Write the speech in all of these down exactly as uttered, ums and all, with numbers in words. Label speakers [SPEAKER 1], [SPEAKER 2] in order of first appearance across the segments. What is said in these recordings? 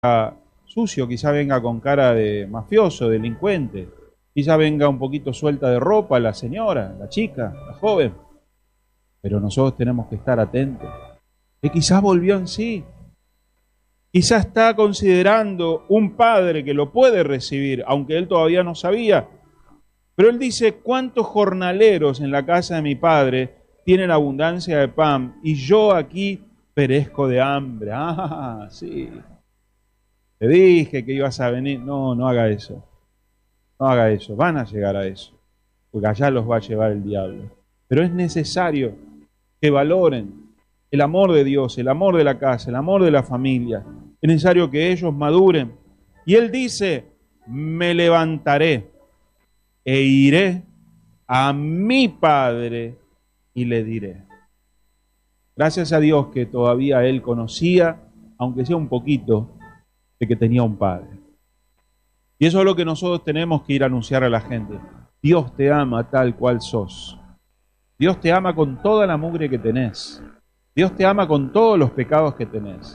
[SPEAKER 1] sucio, quizá venga con cara de mafioso, delincuente, quizá venga un poquito suelta de ropa la señora, la chica, la joven, pero nosotros tenemos que estar atentos, que quizás volvió en sí, quizás está considerando un padre que lo puede recibir, aunque él todavía no sabía, pero él dice, ¿cuántos jornaleros en la casa de mi padre tienen abundancia de pan y yo aquí perezco de hambre? Ah, sí. Te dije que ibas a venir. No, no haga eso. No haga eso. Van a llegar a eso. Porque allá los va a llevar el diablo. Pero es necesario que valoren el amor de Dios, el amor de la casa, el amor de la familia. Es necesario que ellos maduren. Y él dice, me levantaré e iré a mi padre y le diré. Gracias a Dios que todavía él conocía, aunque sea un poquito, de que tenía un padre. Y eso es lo que nosotros tenemos que ir a anunciar a la gente. Dios te ama tal cual sos. Dios te ama con toda la mugre que tenés. Dios te ama con todos los pecados que tenés.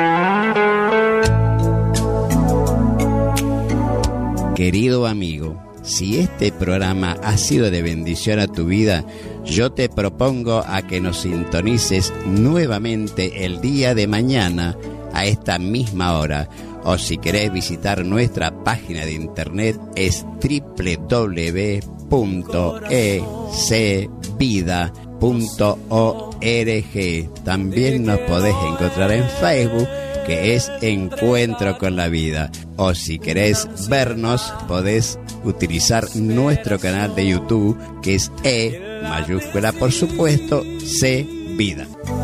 [SPEAKER 2] Querido amigo, si este programa ha sido de bendición a tu vida, yo te propongo a que nos sintonices nuevamente el día de mañana a esta misma hora. O si querés visitar nuestra página de internet es doble u doble u doble u punto e c vida punto org. También nos podés encontrar en Facebook, que es Encuentro con la Vida. O si querés vernos, podés utilizar nuestro canal de YouTube, que es E, mayúscula por supuesto, C Vida.